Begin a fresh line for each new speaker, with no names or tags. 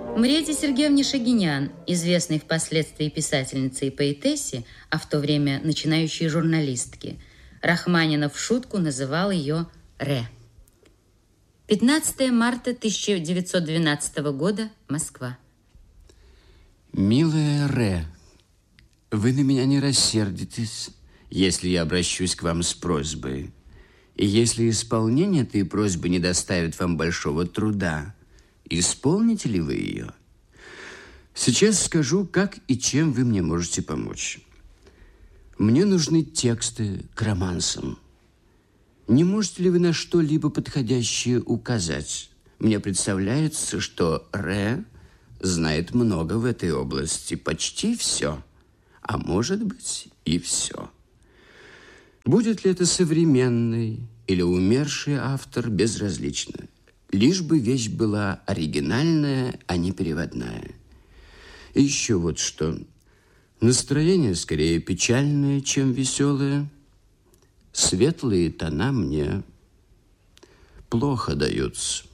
Мариэтте Сергеевне Шагинян, известной впоследствии писательнице и поэтессе, а в то время начинающей журналистке, Рахманинов в шутку называл ее Ре. 15 марта 1912 года, Москва.
Милая Ре, вы на меня не рассердитесь, если я обращусь к вам с просьбой. И если исполнение этой просьбы не доставит вам большого труда, исполните ли вы ее? Сейчас скажу, как и чем вы мне можете помочь. Мне нужны тексты к романсам. Не можете ли вы на что-либо подходящее указать? Мне представляется, что Ре знает много в этой области, почти все, а может быть и все. Будет ли это современный или умерший автор, безразлично. Лишь бы вещь была оригинальная, а не переводная. И еще вот что. Настроение скорее печальное, чем веселое. Светлые тона мне плохо даются.